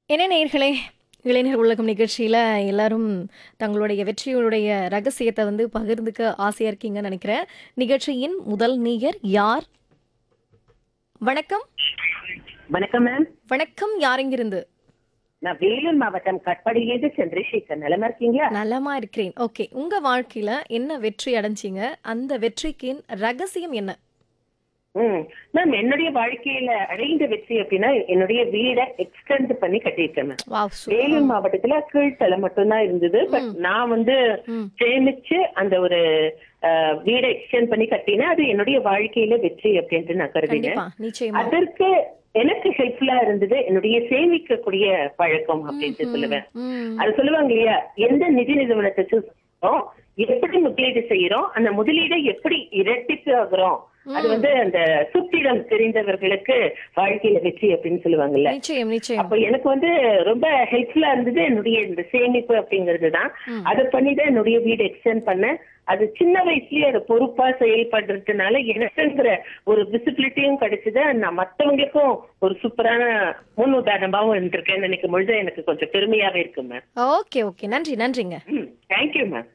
என்ன நேயர்களே, இளைஞர் உலகம் நிகழ்ச்சியில எல்லாரும் தங்களுடைய வெற்றியுடைய ரகசியத்த வந்து பகிர்ந்துக்க ஆசையா இருக்கீங்கன்னு நெனைக்கிறேன். நிகழ்ச்சியின் முதல் நேயர் யார்? வணக்கம். வணக்கம் மேம். வணக்கம். யார் எங்கிருந்து? நான் வேலூர் மாவட்டம் கட்பாடியிலிருந்து சந்திரசேகர். நலமா இருக்கீங்களா? நலமா இருக்கிறேன். ஓகே. உங்க வாழ்க்கையில என்ன வெற்றி அடைஞ்சீங்க? அந்த வெற்றிக்கின் ரகசியம் என்ன? மேம், என்னுடைய வாழ்க்கையில அடைந்த வெற்றி அப்படின்னா என்னுடைய வீடை எக்ஸ்டெண்ட் பண்ணி கட்டியிருக்கேன் மேம். வாவ்! வேலூர் மாவட்டத்துல கீழ்த்தலை மட்டும்தான் இருந்தது. பட் நான் வந்து ம். சேமிச்சு அந்த ஒரு வீடை எக்ஸ்டெண்ட் பண்ணி கட்டினேன். அது என்னுடைய வாழ்க்கையில வெற்றி அப்படின்ட்டு நான் கருதினேன். கண்டிப்பா. நிச்சயமா. அதற்கு எனக்கு ஹெல்ப்ஃபுல்லா இருந்தது என்னுடைய சேமிக்கக்கூடிய பழக்கம் அப்படின்ட்டு சொல்லுவேன். ம். அது சொல்லுவாங்க இல்லையா, எந்த நிதி நிறுவனத்தை choose பண்றோம், எப்படி முதலீடு செய்யறோம், அந்த முதலீடை எப்படி இரட்டிப்பு ஆகுறோம், அது வந்து அந்த சூத்திரம் தெரிந்தவர்களுக்கு வாழ்க்கையில வெற்றி அப்படின்னு சொல்லுவாங்கல்ல. நிச்சயம், நிச்சயம். அப்ப எனக்கு வந்து ரொம்ப ஹெல்ப்ஃபுல்லா இருந்தது என்னுடைய இந்த சேமிப்பு அப்படிங்கிறது தான். அதை பண்ணிதான் என்னுடைய வீடு எக்ஸ்டெண்ட் பண்ணேன். அது சின்ன வயசுலயே அது பொறுப்பா செயல்படுறதுனால எனக்குங்கிற ஒரு விசிபிலிட்டியும் கிடைச்சது. நான் மத்தவங்களுக்கும் ஒரு சூப்பரான முன் உதாரணமாவும் இருந்திருக்கேன்னு நினைக்கும் பொழுது எனக்கு கொஞ்சம் பெருமையாவே இருக்கு மேம். Okay, okay. நன்றி, நன்றிங்க. Thank you ma'am.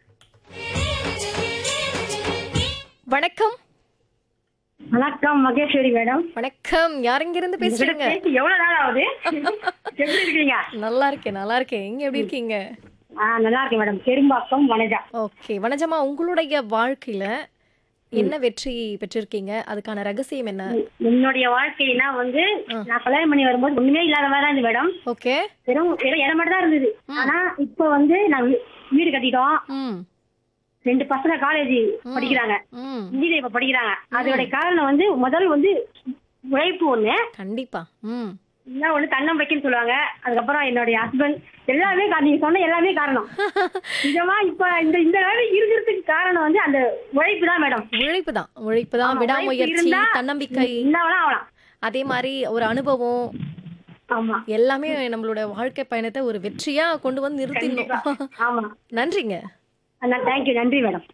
வணக்கம். வணக்கம் மகேஸ்வரி மேடம். வணக்கம். யார் எங்கிருந்து பேசுறீங்க? பேசி எவ்வளவு நாள் ஆகுது? எப்படி இருக்கீங்க? நல்லா இருக்கேன், நல்லா இருக்கேன். நீங்க எப்படி இருக்கீங்க? நல்லா இருக்கேன் மேடம். பெரும்பாக்கம் வனஜா. ஓகே. வனஜம்மா, உங்களுடைய வாழ்க்கையில என்ன வெற்றி பெற்றிருக்கீங்க? அதுக்கான ரகசியம் என்ன? என்னுடைய வாழ்க்கைனா வந்து நான் கல்யாணம் பண்ணி வரும்போது ஒண்ணுமே இல்லாத மாதிரி தான் இருந்தது மேடம். ஓகே. வெறும் இடம் மட்டும் தான் இருந்தது. ஆனா இப்போ வந்து நான் வீடு கட்டிட்டோம். ம். 2 பசங்க காலேஜ் படிக்கிறாங்க, ம். இன்ஜினியர் இப்ப படிக்கிறாங்க. அதோட காரணம் வந்து முதல் வந்து உழைப்பு ஒண்ணு, கண்டிப்பா. ம். இன்னும் ஒண்ணு தன்னம்பிக்கைன்னு சொல்லுவாங்க. அதுக்கப்புறம் என்னுடைய ஹஸ்பண்ட் எல்லாமே நீங்க சொன்ன எல்லாமே காரணம். நிஜமா இப்ப இந்த இந்த வேலை இருக்கிறதுக்கு காரணம் வந்து அந்த உழைப்பு தான் மேடம். உழைப்பு தான், உழைப்பு தான். ஆமா, விடாமுயற்சி, உழைப்பு இருந்தா தன்னம்பிக்கை, என்ன வேணா ஆகலாம். அதே மாதிரி ஒரு அனுபவம், ஆமா, எல்லாமே நம்மளோட வாழ்க்கை பயணத்தை ஒரு வெற்றியா கொண்டு வந்து நிறுத்திடணும். ஆமா. நன்றிங்க. தேங்க்யூ, நன்றி மேடம்.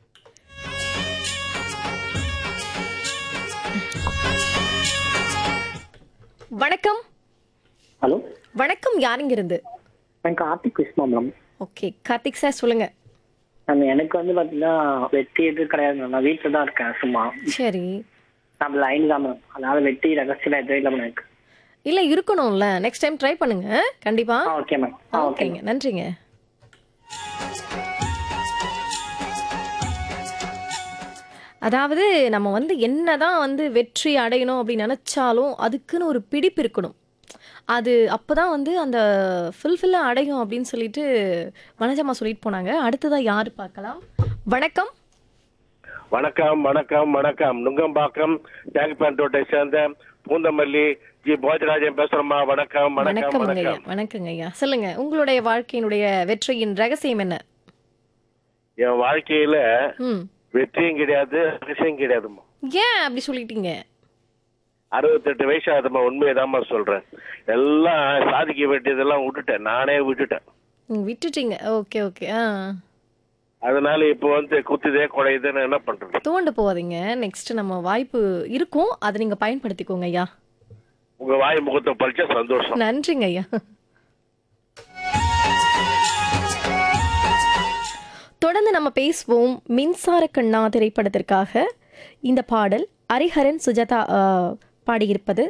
வணக்கம். ஹலோ, வணக்கம். யார் இங்கிருந்து? எனக்கு Karthik விஸ்மா ma'am. Okay. Karthik sir சொல்லுங்க. எனக்கு வந்து பார்த்தீங்கன்னா வெற்றி எதுவும் கிடையாது மேம். நான் வீட்டில் தான் இருக்கேன் சும்மா. சரி. நம்ம லைன் தான் மேம். அதனால வெற்றி ரகசியம் எதுவும் இல்லை மேம் எனக்கு. இல்ல, இருக்கணும்ல. நெக்ஸ்ட் டைம் ட்ரை பண்ணுங்க. கண்டிப்பா. Okay ma'am. ஓகே ஓகேங்க. நன்றிங்க. அதாவது நம்ம வந்து என்னதான் வந்து வெற்றி அடையணும் அப்படின்னு நினைச்சாலும் அதுக்குன்னு ஒரு பிடிப்பு இருக்கணும். அது அப்பதான் வந்து அந்த ஃபுல்ஃபில்ல அடையும் அப்படின்னு சொல்லிட்டு வனஜம்மா சொல்லிட்டு போனாங்க. அடுத்ததா யாரு பார்க்கலாம்? வணக்கம். வணக்கம் வணக்கம் வணக்கம். நுங்கம்பாக்கம் டேங்க்பேண்டோட்டை சேர்ந்த பூந்தமல்லி ஜி போஜராஜன் பேசுறோமா? வணக்கம் வணக்கம் வணக்கம் ஐயா. வணக்கம். வணக்கங்க ஐயா. சொல்லுங்க, உங்களுடைய வாழ்க்கையினுடைய வெற்றியின் ரகசியம் என்ன? என் வாழ்க்கையில ம். வெற்றியும் கிடையாது, ரகசியம் கிடையாதுமா. ஏன் அப்படி சொல்லிட்டீங்க? 68 வயசு ஆகுதுமா. உண்மையதாம்மா சொல்றேன். எல்லாம் சாதிக்க வேண்டியதெல்லாம் விட்டுட்டேன், நானே விட்டுட்டேன். விட்டுட்டீங்க. Okay, okay. அதனால இப்போ வந்து குத்துதே குறையுதுன்னு என்ன பண்றது? தோண்டு போகாதீங்க. நெக்ஸ்ட் நம்ம வாய்ப்பு இருக்கும், அதை நீங்க பயன்படுத்திக்கோங்க ஐயா. உங்க வாய் முகத்தை பறிச்ச சந்தோஷம். நன்றிங்க ஐயா. தொடர்ந்து நம்ம பேசுவோம். மின்சார கண்ணா திரைப்படத்திற்காக இந்த பாடல் ஹரிஹரன் சுஜாதா பாடியிருப்பது.